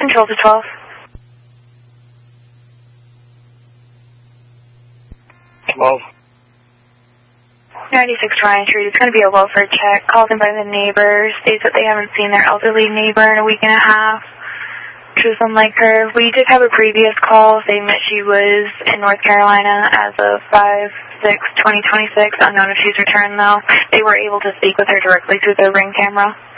Control to 12. 12. 96 Ryan Street. It's going to be a welfare check. Called in by the neighbor. States that they haven't seen their elderly neighbor in a week and a half. Which was unlike her. We did have a previous call saying that she was in North Carolina as of 5/6/2026. Unknown if she's returned, though. They were able to speak with her directly through the Ring camera.